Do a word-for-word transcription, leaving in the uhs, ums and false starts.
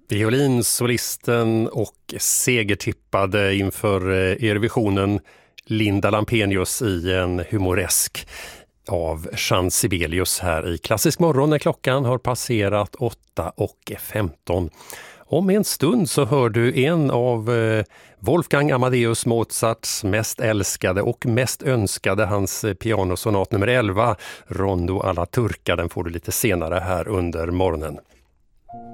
Violinsolisten och segertippade inför Eurovisionen Linda Lampenius i en humoresk av Jean Sibelius här i Klassisk morgon när klockan har passerat åtta och femton. Om en stund så hör du en av Wolfgang Amadeus Mozarts mest älskade och mest önskade, hans pianosonat nummer elva, Rondo alla turca. Den får du lite senare här under morgonen.